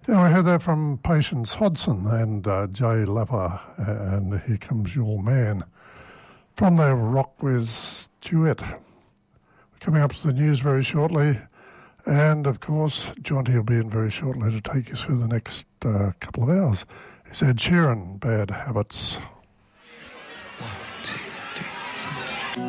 Yeah, we heard that from Patience Hodson and Jay Lapper, and Here Comes Your Man from their Rock Whiz duet. We're coming up to the news very shortly, and of course, Jonty will be in very shortly to take you through the next couple of hours. It's Ed Sheeran, Bad Habits.